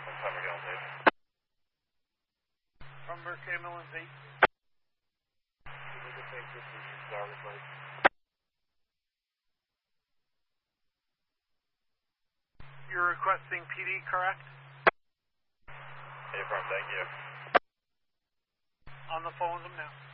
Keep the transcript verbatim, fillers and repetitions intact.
Fromberg ambulance eight. You're requesting P D, correct? Hey, from, thank you. On the phone with them now.